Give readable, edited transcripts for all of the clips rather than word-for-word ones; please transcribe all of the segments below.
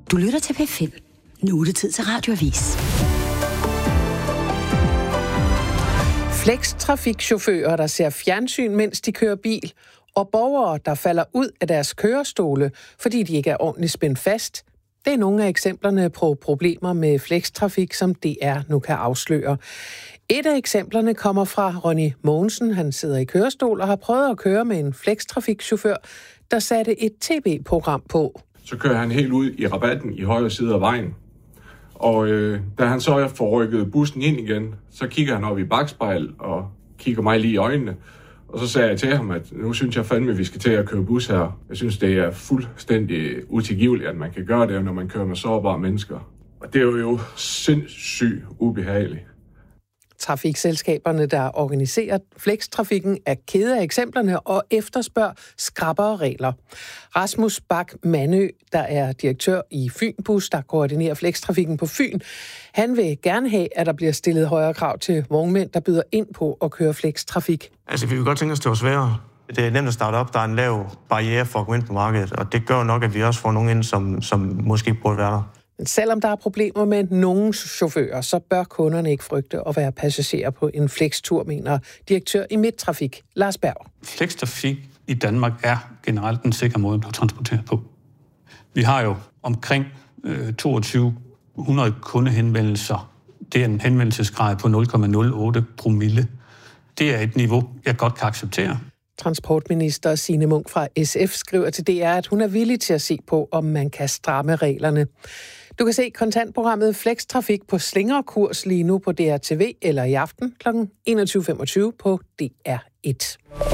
Du lytter til P5. Nu er det tid til Radioavis. Flextrafikchauffører, der ser fjernsyn, mens de kører bil, og borgere, der falder ud af deres kørestole, fordi de ikke er ordentligt spændt fast. Det er nogle af eksemplerne på problemer med flextrafik, som DR nu kan afsløre. Et af eksemplerne kommer fra Ronny Mogensen. Han sidder i kørestol og har prøvet at køre med en flextrafikchauffør, der satte et tv-program på. Så kører han helt ud i rabatten i højre side af vejen. Og da han så får rykket bussen ind igen, så kigger han op i bakspejl og kigger mig lige i øjnene. Og så sagde jeg til ham, at nu synes jeg fandme, at vi skal til at køre bus her. Jeg synes, det er fuldstændig utilgiveligt, at man kan gøre det, når man kører med sårbare mennesker. Og det er jo sindssygt ubehageligt. Trafikselskaberne, der organiserer flextrafikken, er kede af eksemplerne og efterspørger skrappere regler. Rasmus Bak Mandø, der er direktør i Fynbus, der koordinerer flextrafikken på Fyn, han vil gerne have, at der bliver stillet højere krav til vognmænd, der byder ind på at køre flextrafik. Altså, vi vil godt tænke os, det var sværere. Det er nemt at starte op. Der er en lav barriere for at gå ind på markedet, og det gør nok, at vi også får nogen ind, som måske burde være der. Men selvom der er problemer med nogle chauffører, så bør kunderne ikke frygte at være passagerer på en flextur, mener direktør i Midttrafik, Lars Berg. Flextrafik i Danmark er generelt en sikker måde at blive transporteret på. Vi har jo omkring 2200 kundehenvendelser. Det er en henvendelsesgrad på 0,08 promille. Det er et niveau, jeg godt kan acceptere. Transportminister Signe Munk fra SF skriver til DR, at hun er villig til at se på, om man kan stramme reglerne. Du kan se kontantprogrammet Flextrafik på slingerkurs lige nu på DR-TV eller i aften kl. 21.25 på DR1.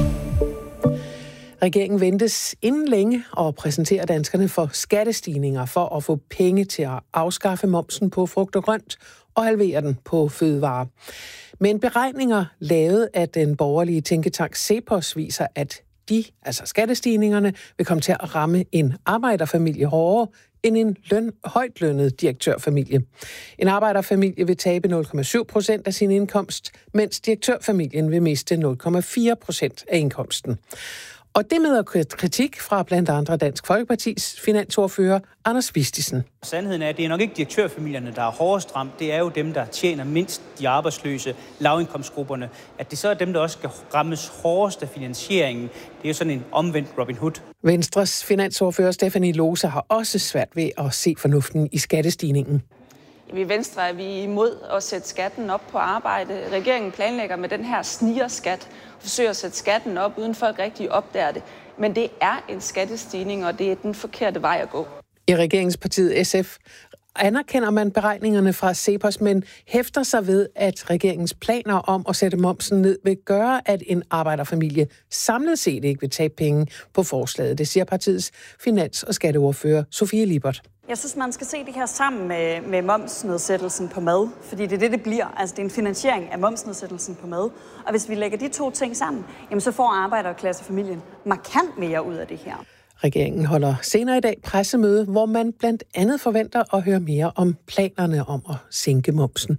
Regeringen ventes inden længe at præsentere danskerne for skattestigninger for at få penge til at afskaffe momsen på frugt og grønt og halvere den på fødevarer. Men beregninger lavet af den borgerlige tænketank CEPOS viser, at skattestigningerne, vil komme til at ramme en arbejderfamilie hårdere end en højtlønnet direktørfamilie. En arbejderfamilie vil tabe 0,7% af sin indkomst, mens direktørfamilien vil miste 0,4% af indkomsten. Og det møder kritik fra blandt andre Dansk Folkepartis finansordfører Anders Vistisen. Sandheden er, at det er nok ikke direktørfamilierne, der er hårdest ramt. Det er jo dem, der tjener mindst, de arbejdsløse, lavindkomstgrupperne. At det så er dem, der også skal rammes hårdest af finansieringen. Det er jo sådan en omvendt Robin Hood. Venstres finansordfører Stephanie Lose har også svært ved at se fornuften i skattestigningen. I Venstre er vi imod at sætte skatten op på arbejde. Regeringen planlægger med den her snigerskat og forsøger at sætte skatten op, uden folk rigtig opdager det. Men det er en skattestigning, og det er den forkerte vej at gå. I regeringspartiet SF anerkender man beregningerne fra CEPOS, men hæfter sig ved, at regeringens planer om at sætte momsen ned vil gøre, at en arbejderfamilie samlet set ikke vil tabe penge på forslaget. Det siger partiets finans- og skatteordfører Sofie Lippert. Jeg synes, man skal se det her sammen med momsnedsættelsen på mad, fordi det er det bliver. Altså, det er en finansiering af momsnedsættelsen på mad. Og hvis vi lægger de to ting sammen, jamen, så får arbejderklassefamilien markant mere ud af det her. Regeringen holder senere i dag pressemøde, hvor man blandt andet forventer at høre mere om planerne om at sænke momsen.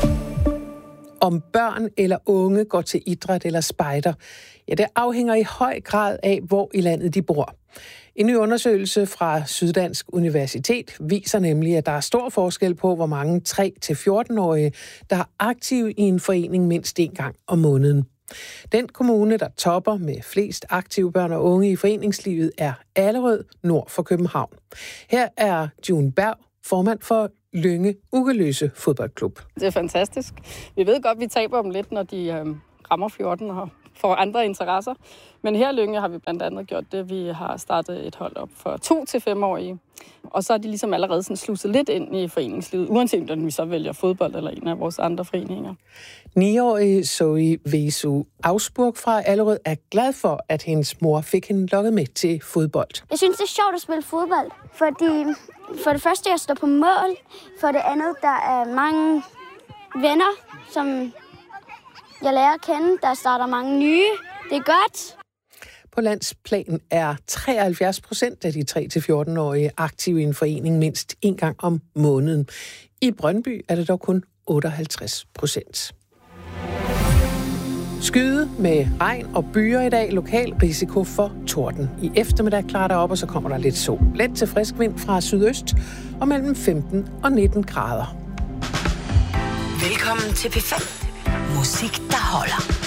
Om børn eller unge går til idræt eller spejder, ja, det afhænger i høj grad af, hvor i landet de bor. En ny undersøgelse fra Syddansk Universitet viser nemlig, at der er stor forskel på, hvor mange 3-14-årige, der er aktive i en forening mindst en gang om måneden. Den kommune, der topper med flest aktive børn og unge i foreningslivet, er Allerød nord for København. Her er June Berg, formand for Lynge Ugeløse Fodboldklub. Det er fantastisk. Vi ved godt, vi taber dem lidt, når de rammer 14 og får andre interesser. Men her i Lynge har vi blandt andet gjort det. Vi har startet et hold op for 2-5-årige. Og så er de ligesom allerede sådan sluset lidt ind i foreningslivet, uanset om vi så vælger fodbold eller en af vores andre foreninger. 9-årige Zoe Vesu Ausburg fra Allerød er glad for, at hendes mor fik hende lokket med til fodbold. Jeg synes, det er sjovt at spille fodbold, fordi for det første, jeg står på mål. For det andet, der er mange venner, som jeg lærer at kende. Der starter mange nye. Det er godt. På landsplan er 73% af de 3-14-årige aktive i en forening mindst en gang om måneden. I Brøndby er det dog kun 58%. Skyde med regn og byer i dag. Lokal risiko for torden. I eftermiddag klarer der op, og så kommer der lidt sol. Let til frisk vind fra sydøst og mellem 15 og 19 grader. Velkommen til P5. Musik, der holder.